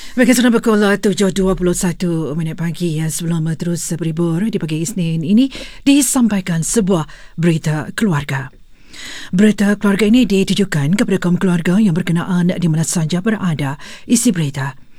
Baik, sudah pukul 7.21 pagi ya. Sebelum terus berhibur di pagi Isnin ini, disampaikan sebuah berita keluarga. Berita keluarga ini ditujukan kepada kaum keluarga yang berkenaan di mana sahaja berada. Isi berita: